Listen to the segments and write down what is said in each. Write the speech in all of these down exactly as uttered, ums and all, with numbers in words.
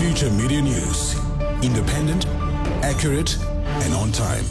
Future Media News. Independent, accurate, and on time.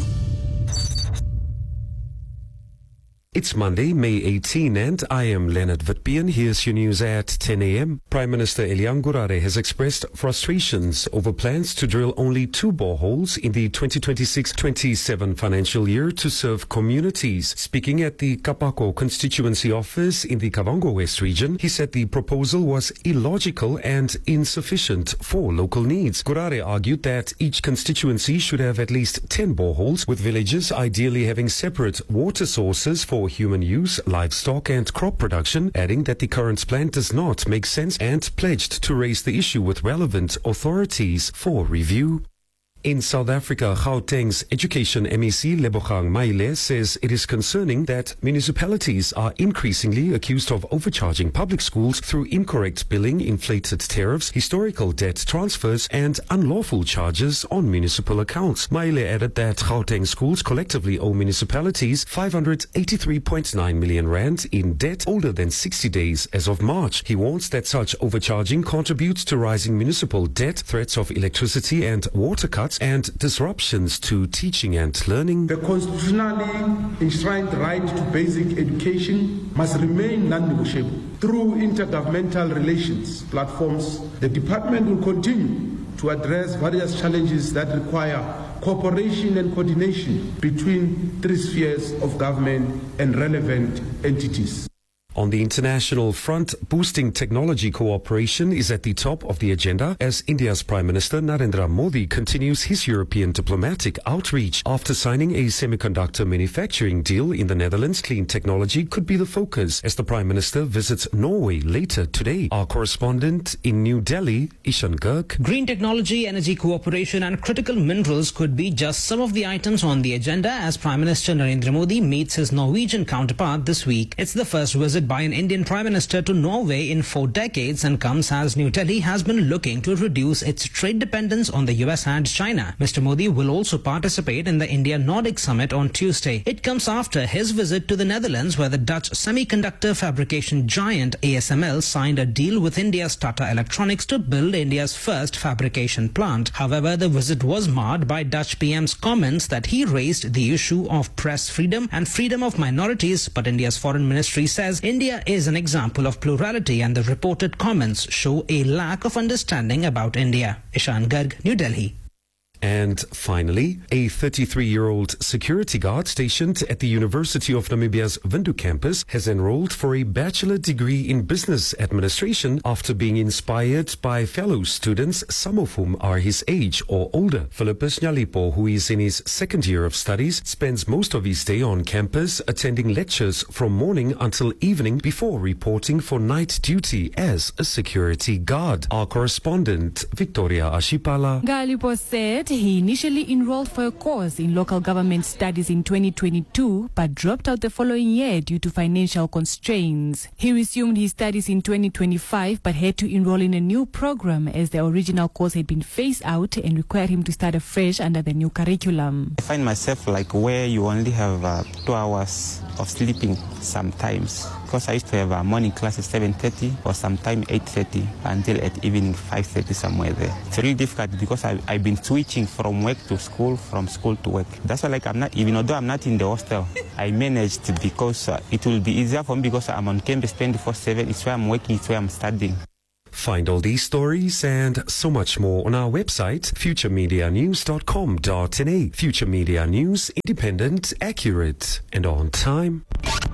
It's Monday, May eighteenth, and I am Leonard Vitbeen. Here's your news at ten a.m. Prime Minister Elian Gurare has expressed frustrations over plans to drill only two boreholes in the twenty twenty-six twenty-seven financial year to serve communities. Speaking at the Kapako constituency office in the Kavango West region, he said the proposal was illogical and insufficient for local needs. Gurare argued that each constituency should have at least ten boreholes, with villages ideally having separate water sources for human use, livestock and crop production, adding that the current plan does not make sense and pledged to raise the issue with relevant authorities for review. In South Africa, Gauteng's Education M E C Lebogang Maile says it is concerning that municipalities are increasingly accused of overcharging public schools through incorrect billing, inflated tariffs, historical debt transfers and unlawful charges on municipal accounts. Maile added that Gauteng schools collectively owe municipalities five hundred eighty-three point nine million rand in debt older than sixty days as of March. He warns that such overcharging contributes to rising municipal debt, threats of electricity and water cuts, and disruptions to teaching and learning. The constitutionally enshrined right to basic education must remain non-negotiable. Through intergovernmental relations platforms, the department will continue to address various challenges that require cooperation and coordination between three spheres of government and relevant entities. On the international front, boosting technology cooperation is at the top of the agenda as India's Prime Minister Narendra Modi continues his European diplomatic outreach. After signing a semiconductor manufacturing deal in the Netherlands, clean technology could be the focus as the Prime Minister visits Norway later today. Our correspondent in New Delhi, Ishan Girk. Green technology, energy cooperation and critical minerals could be just some of the items on the agenda as Prime Minister Narendra Modi meets his Norwegian counterpart this week. It's the first visit by an Indian Prime Minister to Norway in four decades and comes as New Delhi has been looking to reduce its trade dependence on the U S and China. Mister Modi will also participate in the India Nordic Summit on Tuesday. It comes after his visit to the Netherlands, where the Dutch semiconductor fabrication giant A S M L signed a deal with India's Tata Electronics to build India's first fabrication plant. However, the visit was marred by Dutch P M's comments that he raised the issue of press freedom and freedom of minorities, but India's foreign ministry says India is an example of plurality and the reported comments show a lack of understanding about India. Ishan Garg, New Delhi. And finally, a thirty-three-year-old security guard stationed at the University of Namibia's Windhoek campus has enrolled for a bachelor degree in business administration after being inspired by fellow students, some of whom are his age or older. Philippus Nyalipo, who is in his second year of studies, spends most of his day on campus attending lectures from morning until evening before reporting for night duty as a security guard. Our correspondent, Victoria Ashipala. Nyalipo said he initially enrolled for a course in local government studies in twenty twenty-two but dropped out the following year due to financial constraints. He resumed his studies in twenty twenty-five but had to enroll in a new program as the original course had been phased out and required him to start afresh under the new curriculum. I find myself like where you only have uh, two hours of sleeping sometimes, because I used to have a morning class at seven thirty or sometime eight thirty until at evening five thirty, somewhere there. It's really difficult because I, I've been switching from work to school, from school to work. That's why, like, I'm not, even although I'm not in the hostel, I managed because uh, it will be easier for me because I'm on campus twenty-four seven. It's where I'm working, it's where I'm studying. Find all these stories and so much more on our website, future media news dot com dot n a. Future Media News, independent, accurate, and on time.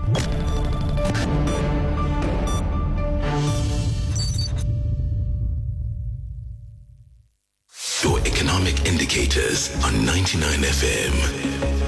Your economic indicators on ninety-nine F M.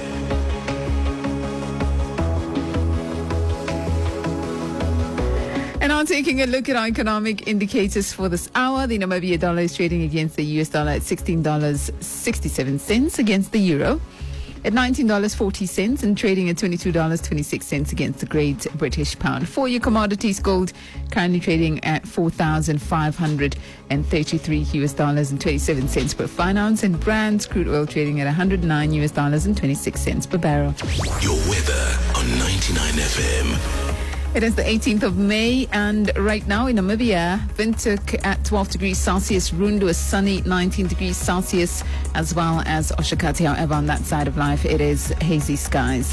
And now taking a look at our economic indicators for this hour, the Namibia dollar is trading against the U S dollar at sixteen dollars and sixty-seven cents, against the euro at nineteen dollars and forty cents, and trading at twenty-two dollars and twenty-six cents against the Great British Pound. For your commodities, gold currently trading at four thousand five hundred thirty-three U S dollars and twenty-seven cents per fine ounce, and Brand's crude oil trading at one hundred nine U S dollars and twenty-six cents per barrel. Your weather on ninety-nine F M. It is the eighteenth of May, and right now in Namibia, Windhoek at twelve degrees Celsius, Rundu is sunny, nineteen degrees Celsius, as well as Oshakati. However, on that side of life, it is hazy skies.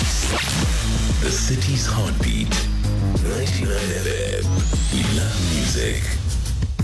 The city's heartbeat. ninety-nine F M. We love music.